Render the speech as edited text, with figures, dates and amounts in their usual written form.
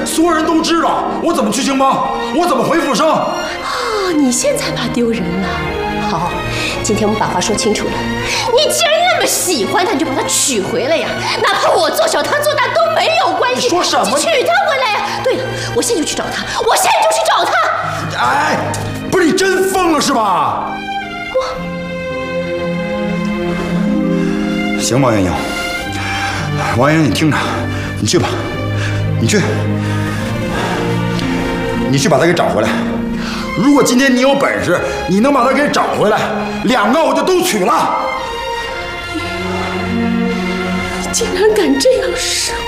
所有人都知道，我怎么去青帮？我怎么回复生？ 哦，你现在怕丢人了？好，今天我们把话说清楚了。你既然那么喜欢他，你就把他娶回来呀！哪怕我做小，他做大都没有关系。 你说什么？ 娶他回来呀！对了，我现在就去找他，我现在就去找他。 哎，不是你真疯了是吧？行，王元英，王元英，你听着，你去吧，你去把他给找回来。如果今天你有本事，你能把他给找回来，2个我就都娶了。 你竟然敢这样杀我！